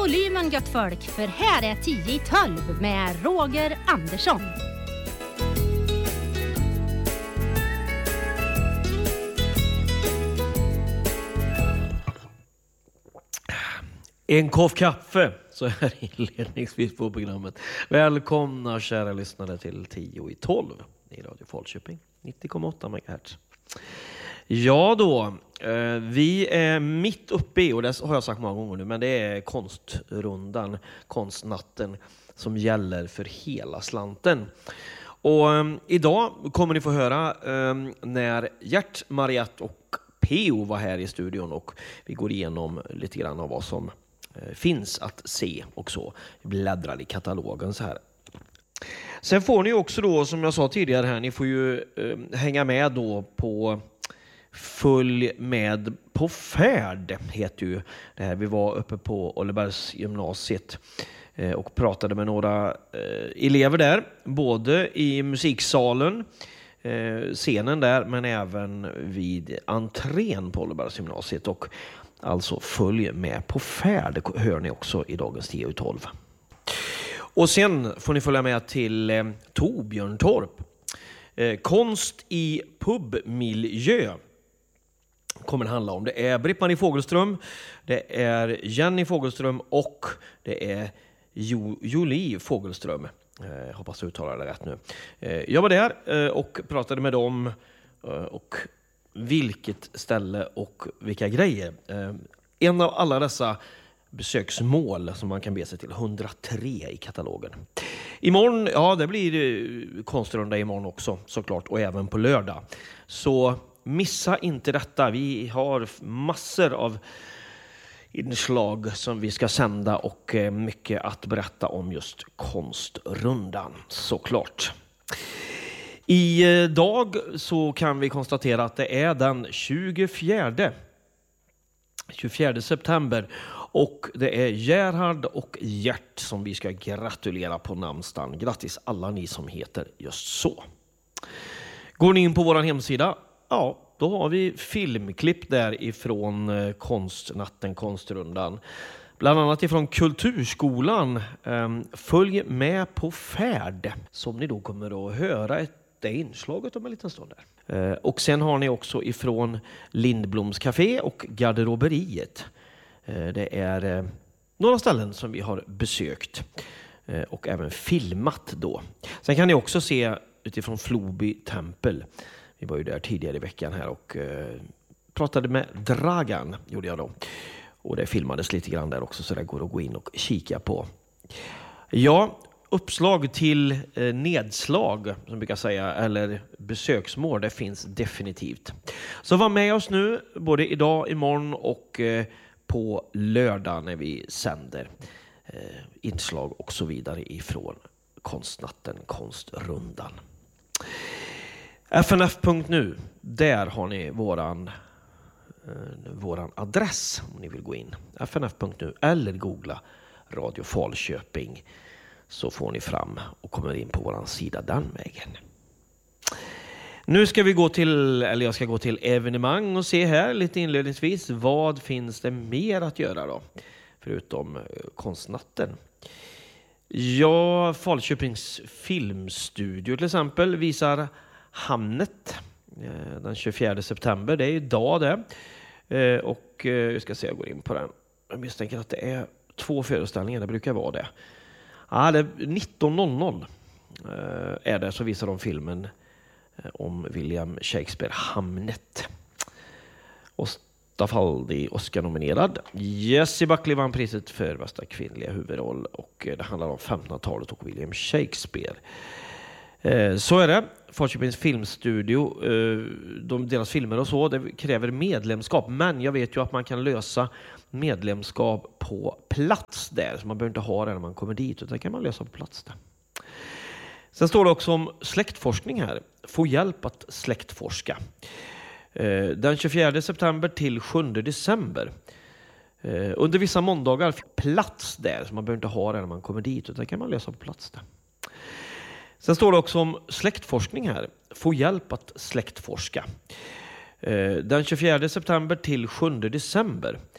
volymen gött folk, för här är 10 i 12 med Roger Andersson. En kopp kaffe, så här inledningsvis på programmet. Välkomna kära lyssnare till 10 i 12 i Radio Falköping, 90,8 MHz. Ja då, vi är mitt uppe i, och det har jag sagt många gånger nu, men det är konstrundan, konstnatten som gäller för hela slanten. Och idag kommer ni få höra när Gert, Mariette och P.O. var här i studion, och vi går igenom lite grann av vad som finns att se och så. Vi bläddrar i katalogen så här. Sen får ni också då, som jag sa tidigare här, ni får ju hänga med då på Följ med på färd, heter ju det här. Vi var uppe på Ollebergs gymnasiet och pratade med några elever där, både i musiksalen, scenen där, men även vid entrén på Ollebergs gymnasiet. Och alltså Följ med på färd hör ni också i dagens 10 i 12. Och sen får ni följa med till Torbjörntorp. Konst i pubmiljö kommer det handla om. Det är Britt-Marie Fogelström, det är Jenny Fogelström och det är Jolie Fogelström. Jag hoppas jag uttalar det rätt nu. Jag var där och pratade med dem, och vilket ställe och vilka grejer. En av alla dessa besöksmål som man kan be sig till, 103 i katalogen. Imorgon, ja, det blir konstrunda imorgon också såklart, och även på lördag. Så missa inte detta. Vi har massor av inslag som vi ska sända och mycket att berätta om just konstrundan såklart. Idag så kan vi konstatera att det är den 24 september, och det är Gerhard och Gert som vi ska gratulera på namnsdagen. Grattis alla ni som heter just så. Går ni in på vår hemsida, ja, då har vi filmklipp där ifrån konstnatten, konstrundan. Bland annat ifrån Kulturskolan. Följ med på färd, som ni då kommer att höra det inslaget om en liten stund där. Och sen har ni också ifrån Lindbloms Café och Garderoberiet. Det är några ställen som vi har besökt och även filmat då. Sen kan ni också se utifrån Floby tempel. Vi var ju där tidigare i veckan här och pratade med Dragan, gjorde jag då. Och det filmades lite grann där också, så det går att gå in och kika på. Ja, uppslag till nedslag, som brukar säga, eller besöksmål, det finns definitivt. Så var med oss nu, både idag, imorgon och på lördag när vi sänder inslag och så vidare ifrån konstnatten, konstrundan. FNF.nu, där har ni våran adress om ni vill gå in. FNF.nu eller googla Radio Falköping, så får ni fram och kommer in på våran sida den vägen. Nu ska vi jag ska gå till evenemang och se här lite inledningsvis. Vad finns det mer att göra då? Förutom konstnatten. Ja, Falköpings filmstudio till exempel visar Hamnet den 24 september. Det är idag det. Och jag ska se, jag går in på den. Jag misstänker att det är 2 föreställningar, det brukar vara det. Ja, det är 19.00 är det, så visar de filmen om William Shakespeare, Hamnet. Och Stafaldi Oscar-nominerad. Jessie Buckley vann priset för bästa kvinnliga huvudroll, och det handlar om 1500-talet och William Shakespeare. Så är det. Falköpings filmstudio, deras filmer och så, det kräver medlemskap, men jag vet ju att man kan lösa medlemskap på plats där, så man behöver inte ha det när man kommer dit, utan det kan man lösa på plats där. Sen står det också om släktforskning här. Få hjälp att släktforska. Den 24 september till 7 december. Under vissa måndagar plats där, så man behöver inte ha det när man kommer dit, utan det kan man lösa på plats där. Sen står det också om släktforskning här. Få hjälp att släktforska. Den 24 september till 7 december.